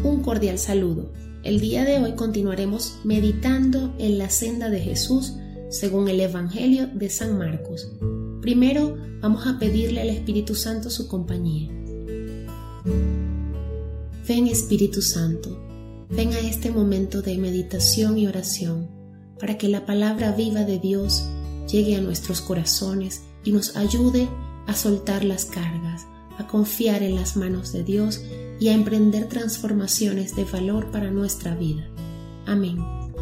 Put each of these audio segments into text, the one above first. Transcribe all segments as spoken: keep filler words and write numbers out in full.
Un cordial saludo. El día de hoy continuaremos meditando en la senda de Jesús según el Evangelio de San Marcos. Primero vamos a pedirle al Espíritu Santo su compañía. Ven, Espíritu Santo, ven a este momento de meditación y oración para que la palabra viva de Dios llegue a nuestros corazones y nos ayude a soltar las cargas, a confiar en las manos de Dios y a emprender transformaciones de valor para nuestra vida. Amén.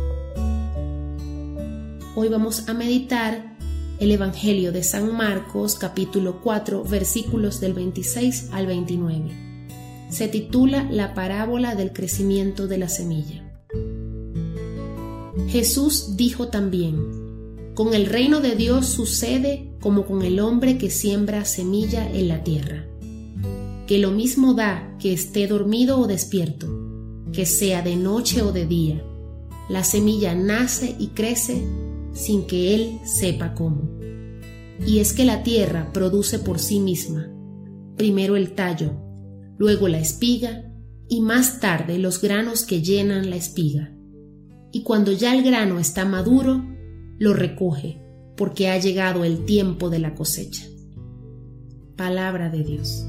Hoy vamos a meditar el Evangelio de San Marcos, capítulo cuatro, versículos del veintiséis al veintinueve. Se titula La parábola del crecimiento de la semilla. Jesús dijo también: con el reino de Dios sucede como con el hombre que siembra semilla en la tierra, que lo mismo da que esté dormido o despierto, que sea de noche o de día. La semilla nace y crece sin que él sepa cómo. Y es que la tierra produce por sí misma, primero el tallo, luego la espiga y más tarde los granos que llenan la espiga. Y cuando ya el grano está maduro, lo recoge, porque ha llegado el tiempo de la cosecha. Palabra de Dios.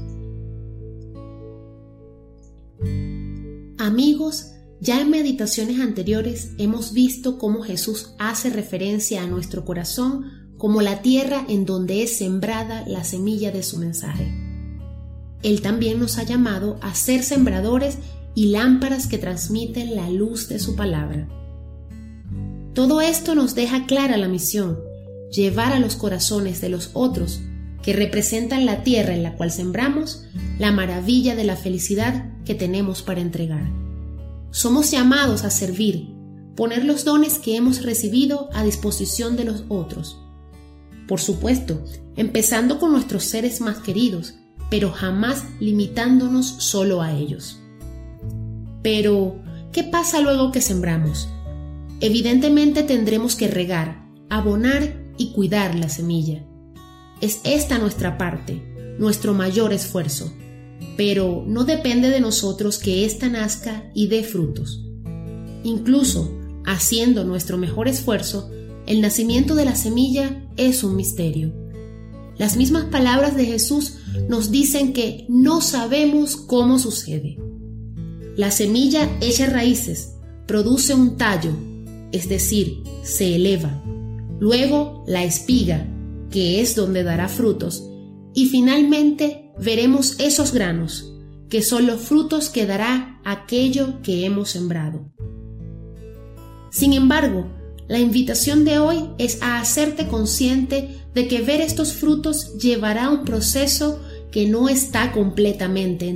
Amigos, ya en meditaciones anteriores hemos visto cómo Jesús hace referencia a nuestro corazón como la tierra en donde es sembrada la semilla de su mensaje. Él también nos ha llamado a ser sembradores y lámparas que transmiten la luz de su palabra. Todo esto nos deja clara la misión: llevar a los corazones de los otros, que representan la tierra en la cual sembramos, la maravilla de la felicidad que tenemos para entregar. Somos llamados a servir, poner los dones que hemos recibido a disposición de los otros. Por supuesto, empezando con nuestros seres más queridos, pero jamás limitándonos solo a ellos. Pero, ¿qué pasa luego que sembramos? Evidentemente tendremos que regar, abonar y cuidar la semilla. Es esta nuestra parte, nuestro mayor esfuerzo, pero no depende de nosotros que ésta nazca y dé frutos. Incluso, haciendo nuestro mejor esfuerzo, el nacimiento de la semilla es un misterio. Las mismas palabras de Jesús nos dicen que no sabemos cómo sucede. La semilla echa raíces, produce un tallo, es decir, se eleva. Luego la espiga, que es donde dará frutos, y finalmente veremos esos granos, que son los frutos que dará aquello que hemos sembrado. Sin embargo, la invitación de hoy es a hacerte consciente de que ver estos frutos llevará un proceso que no está completamente